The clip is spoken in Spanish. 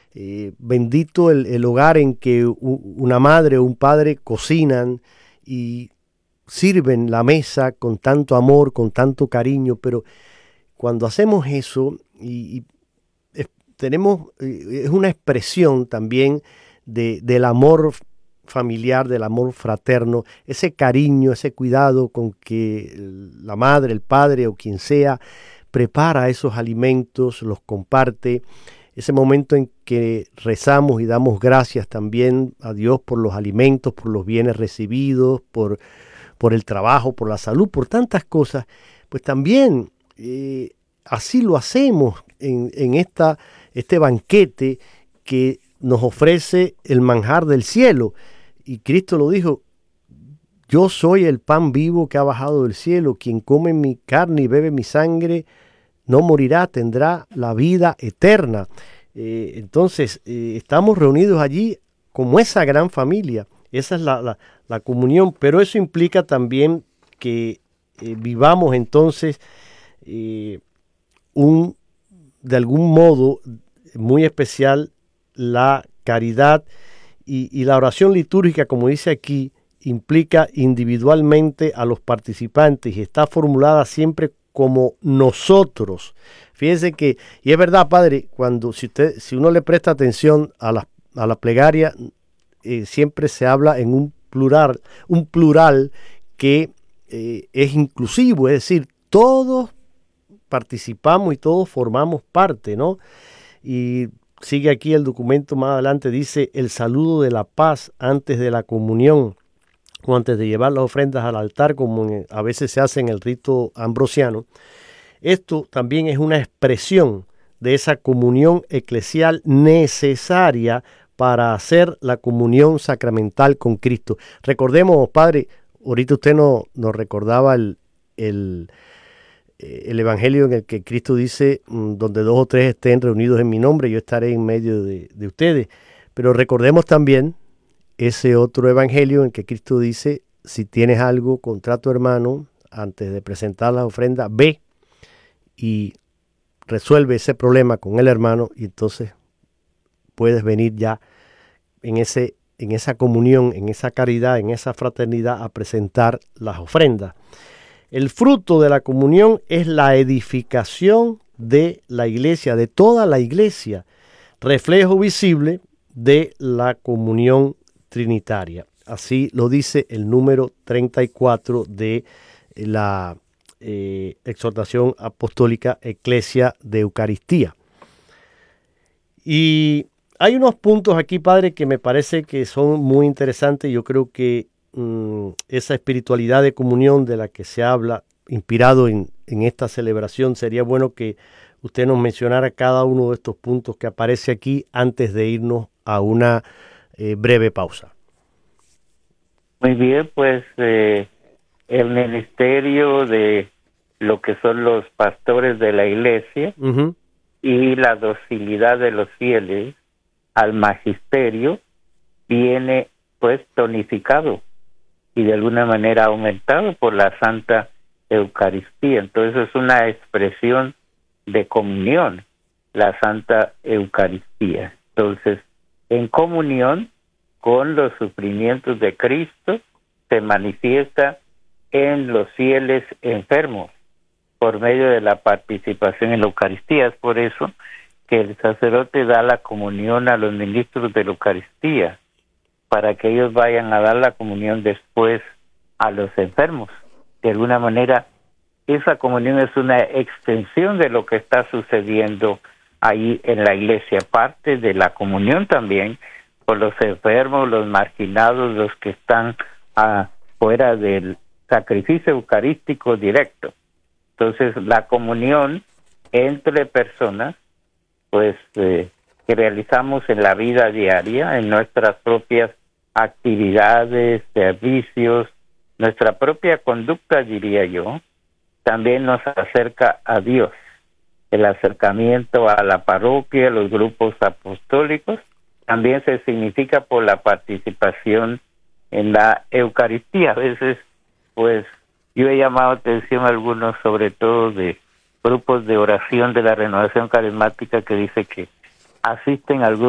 Bendito el hogar en que una madre o un padre cocinan y sirven la mesa con tanto amor, con tanto cariño, pero cuando hacemos eso es una expresión también del amor familiar, del amor fraterno, ese cariño, ese cuidado con que la madre, el padre o quien sea prepara esos alimentos, los comparte, ese momento en que rezamos y damos gracias también a Dios por los alimentos, por los bienes recibidos, por el trabajo, por la salud, por tantas cosas, pues también así lo hacemos en este banquete que nos ofrece el manjar del cielo. Y Cristo lo dijo: yo soy el pan vivo que ha bajado del cielo, quien come mi carne y bebe mi sangre no morirá, tendrá la vida eterna. Entonces, estamos reunidos allí como esa gran familia, esa es la comunión, pero eso implica también que vivamos entonces de algún modo muy especial la caridad y la oración litúrgica, como dice aquí, implica individualmente a los participantes y está formulada siempre como nosotros. Fíjense que, y es verdad, padre, si uno le presta atención a la plegaria, siempre se habla en un plural que es inclusivo, es decir, todos participamos y todos formamos parte, ¿no? Y sigue aquí el documento más adelante, dice el saludo de la paz antes de la comunión o antes de llevar las ofrendas al altar, como a veces se hace en el rito ambrosiano. Esto también es una expresión de esa comunión eclesial necesaria para hacer la comunión sacramental con Cristo. Recordemos, padre, ahorita usted nos recordaba el evangelio en el que Cristo dice, donde 2 o 3 estén reunidos en mi nombre, yo estaré en medio de ustedes. Pero recordemos también ese otro evangelio en que Cristo dice, si tienes algo contra tu hermano, antes de presentar la ofrenda, ve y resuelve ese problema con el hermano y entonces puedes venir ya en esa comunión, en esa caridad, en esa fraternidad a presentar las ofrendas. El fruto de la comunión es la edificación de la iglesia, de toda la iglesia, reflejo visible de la comunión trinitaria. Así lo dice el número 34 de la exhortación apostólica Ecclesia de Eucaristía. Y hay unos puntos aquí, padre, que me parece que son muy interesantes. Yo creo que esa espiritualidad de comunión de la que se habla, inspirado en esta celebración, sería bueno que usted nos mencionara cada uno de estos puntos que aparece aquí antes de irnos a una breve pausa. Muy bien, pues el ministerio de lo que son los pastores de la iglesia y la docilidad de los fieles al magisterio viene pues tonificado y de alguna manera aumentado por la Santa Eucaristía. Entonces es una expresión de comunión, la Santa Eucaristía. Entonces, en comunión con los sufrimientos de Cristo, se manifiesta en los fieles enfermos por medio de la participación en la Eucaristía. Es por eso que el sacerdote da la comunión a los ministros de la Eucaristía, para que ellos vayan a dar la comunión después a los enfermos. De alguna manera, esa comunión es una extensión de lo que está sucediendo ahí en la iglesia, parte de la comunión también con los enfermos, los marginados, los que están fuera del sacrificio eucarístico directo. Entonces, la comunión entre personas, pues, que realizamos en la vida diaria, en nuestras propias actividades, servicios, nuestra propia conducta, diría yo, también nos acerca a Dios. El acercamiento a la parroquia, los grupos apostólicos, también se significa por la participación en la Eucaristía. A veces, pues, yo he llamado atención a algunos, sobre todo de grupos de oración de la Renovación Carismática, que dice que asisten a algunos